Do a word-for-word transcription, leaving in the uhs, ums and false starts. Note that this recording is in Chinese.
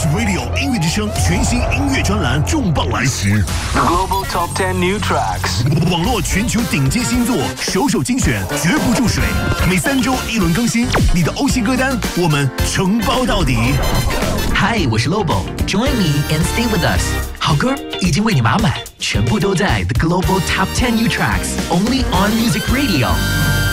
Radio 音乐之声全新音乐专栏重磅来袭 ，Global Top Ten New Tracks， 网络全球顶尖新作，首首精选，绝不注水。每三周一轮更新，你的欧系歌单我们承包到底。 Hi， 我是 Lobo，Join me and stay with us。好歌已经为你码满，全部都在 The Global Top Ten New Tracks，Only on Music Radio。